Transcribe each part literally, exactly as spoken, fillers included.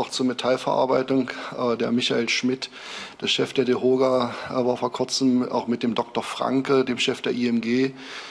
auch zur Metallverarbeitung. Der Michael Schmidt, der Chef der DEHOGA, war vor kurzem auch mit dem Doktor Franke, dem Chef der I M G,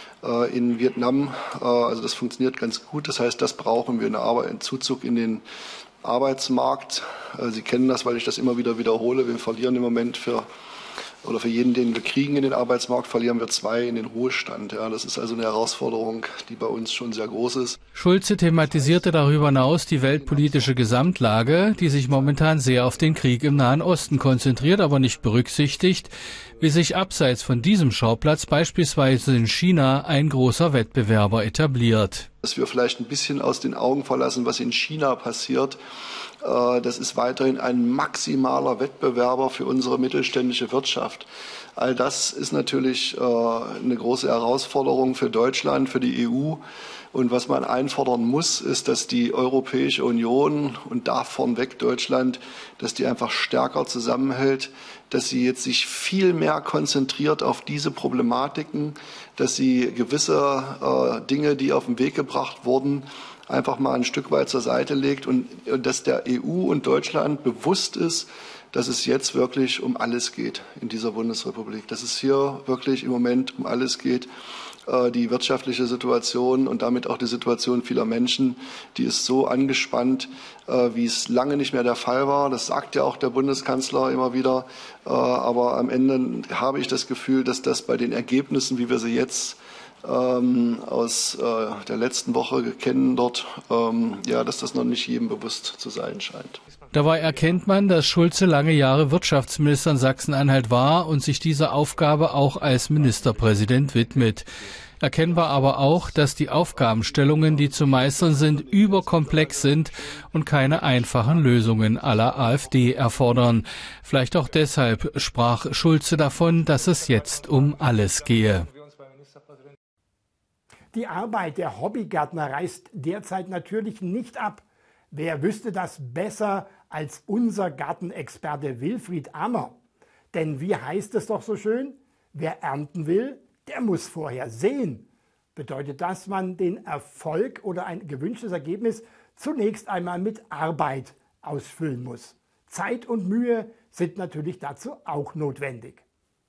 in Vietnam. Also das funktioniert ganz gut. Das heißt, das brauchen wir, einen Zuzug in den Arbeitsmarkt. Sie kennen das, weil ich das immer wieder wiederhole. Wir verlieren im Moment für oder für jeden, den wir kriegen in den Arbeitsmarkt, verlieren wir zwei in den Ruhestand. Ja, das ist also eine Herausforderung, die bei uns schon sehr groß ist. Schulze thematisierte darüber hinaus die weltpolitische Gesamtlage, die sich momentan sehr auf den Krieg im Nahen Osten konzentriert, aber nicht berücksichtigt, wie sich abseits von diesem Schauplatz beispielsweise in China ein großer Wettbewerber etabliert. Dass wir vielleicht ein bisschen aus den Augen verlassen, was in China passiert. Das ist weiterhin ein maximaler Wettbewerber für unsere mittelständische Wirtschaft. All das ist natürlich eine große Herausforderung für Deutschland, für die E U. Und was man einfordern muss, ist, dass die Europäische Union und davon weg Deutschland, dass die einfach stärker zusammenhält, dass sie jetzt sich viel mehr konzentriert auf diese Problematiken, dass sie gewisse äh, Dinge, die auf den Weg gebracht wurden, einfach mal ein Stück weit zur Seite legt und, und dass der E U und Deutschland bewusst ist, dass es jetzt wirklich um alles geht in dieser Bundesrepublik. Dass es hier wirklich im Moment um alles geht. Die wirtschaftliche Situation und damit auch die Situation vieler Menschen, die ist so angespannt, wie es lange nicht mehr der Fall war. Das sagt ja auch der Bundeskanzler immer wieder. Aber am Ende habe ich das Gefühl, dass das bei den Ergebnissen, wie wir sie jetzt ähm, aus äh, der letzten Woche kennen dort, ähm, ja, dass das noch nicht jedem bewusst zu sein scheint. Dabei erkennt man, dass Schulze lange Jahre Wirtschaftsminister in Sachsen-Anhalt war und sich dieser Aufgabe auch als Ministerpräsident widmet. Erkennbar aber auch, dass die Aufgabenstellungen, die zu meistern sind, überkomplex sind und keine einfachen Lösungen à la AfD erfordern. Vielleicht auch deshalb sprach Schulze davon, dass es jetzt um alles gehe. Die Arbeit der Hobbygärtner reißt derzeit natürlich nicht ab. Wer wüsste das besser als unser Gartenexperte Wilfried Ammer? Denn wie heißt es doch so schön? Wer ernten will, der muss vorher sehen. Bedeutet, dass man den Erfolg oder ein gewünschtes Ergebnis zunächst einmal mit Arbeit ausfüllen muss. Zeit und Mühe sind natürlich dazu auch notwendig.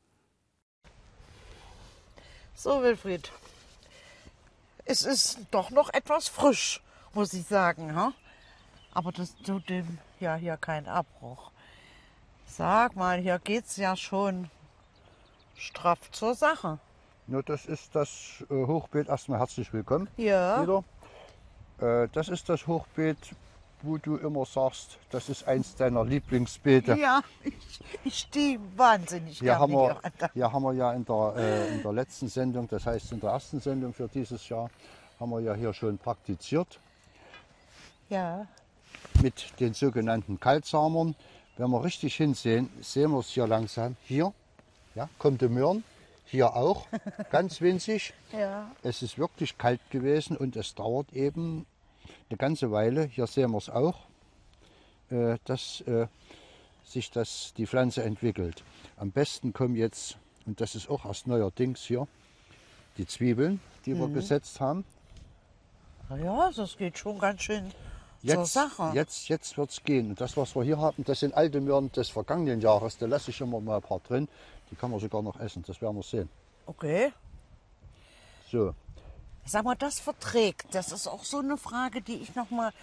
So, Wilfried, es ist doch noch etwas frisch, muss ich sagen. Ha? Aber das tut dem ja hier keinen Abbruch. Sag mal, hier geht's ja schon straff zur Sache. Ja, das ist das äh, Hochbeet. Erstmal herzlich willkommen. Ja. Wieder. Äh, das ist das Hochbeet, wo du immer sagst, das ist eins deiner Lieblingsbeete. Ja, ich, ich stehe wahnsinnig hier haben wir, gerne. Hier haben wir ja in der, äh, in der letzten Sendung, das heißt in der ersten Sendung für dieses Jahr, haben wir ja hier schon praktiziert. Ja. Mit den sogenannten Kaltsamern. Wenn wir richtig hinsehen, sehen wir es hier langsam. Hier ja, kommt der Möhren, hier auch, ganz winzig. Ja. Es ist wirklich kalt gewesen und es dauert eben eine ganze Weile. Hier sehen wir es auch, äh, dass äh, sich das, die Pflanze entwickelt. Am besten kommen jetzt, und das ist auch erst neuerdings hier, die Zwiebeln, die mhm. wir gesetzt haben. Ja, das geht schon ganz schön. Jetzt, jetzt, jetzt wird es gehen. Und das, was wir hier haben, das sind alte Möhren des vergangenen Jahres. Da lasse ich immer mal ein paar drin. Die kann man sogar noch essen. Das werden wir sehen. Okay. So. Sag mal, das verträgt. Das ist auch so eine Frage, die ich noch mal,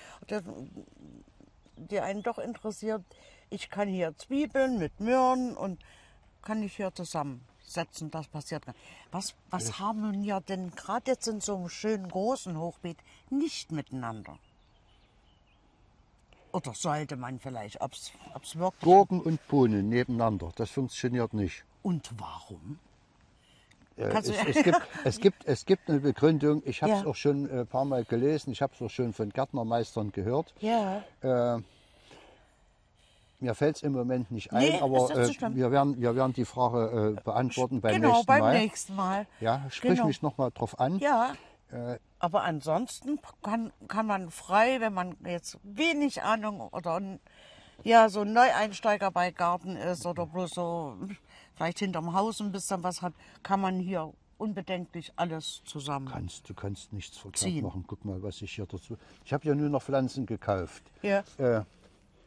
die einen doch interessiert. Ich kann hier Zwiebeln mit Möhren und kann ich hier zusammensetzen. Das passiert gar nicht. Was, was ja. haben wir denn gerade jetzt in so einem schönen großen Hochbeet nicht miteinander? Oder sollte man vielleicht, ob es wirklich... Gurken und Bohnen nebeneinander, das funktioniert nicht. Und warum? Äh, es, es, gibt, es, gibt, es gibt eine Begründung, ich habe es ja. auch schon ein paar Mal gelesen, ich habe es auch schon von Gärtnermeistern gehört. Ja. Äh, mir fällt es im Moment nicht ein, nee, aber äh, wir, werden, wir werden die Frage äh, beantworten beim genau, nächsten beim Mal. Genau, beim nächsten Mal. Ja, sprich genau. mich noch mal drauf an. Ja. Äh, Aber ansonsten kann, kann man frei, wenn man jetzt wenig Ahnung oder ja, so ein Neueinsteiger bei Garten ist oder bloß so vielleicht hinterm Haus ein bisschen was hat, kann man hier unbedenklich alles zusammen kannst, Du kannst nichts verkehrt ziehen. machen. Guck mal, was ich hier dazu... Ich habe ja nur noch Pflanzen gekauft. Ja. Äh,